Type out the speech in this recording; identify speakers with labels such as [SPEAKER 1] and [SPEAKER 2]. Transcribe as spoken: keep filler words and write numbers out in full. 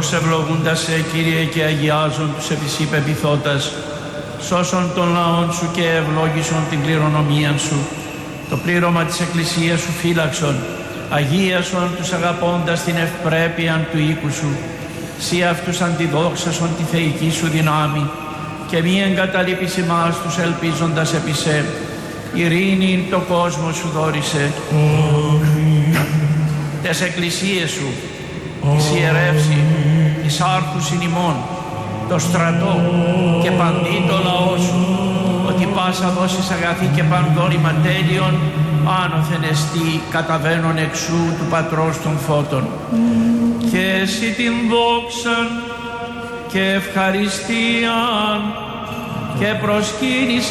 [SPEAKER 1] τους ευλογούντας σε, Κύριε, και αγιάζον τους επί σοι πεποιθώτας, σώσον των λαών σου και ευλόγησον την κληρονομία σου. Το πλήρωμα της Εκκλησίας σου φύλαξον, αγίασον τους αγαπώντας την ευπρέπεια του οίκου σου. Σύ αυτούς αντιδόξασον τη θεϊκή σου δυνάμει και μη εγκαταλείπεις ημάς τους ελπίζοντας επί σε. Ειρήνη το κόσμο σου δόρισε. Τες εκκλησίες σου, εις ιερεύσει, εις άρχους ειν ημών, το στρατό και παντί το λαό σου, ότι πάσα δώσεις αγαθή και πανδόνημα τέλειον, άνωθεν εστί καταβαίνον εξού του Πατρός των Φώτων. Και εσύ την δόξαν και ευχαριστίαν και προσκύνησαν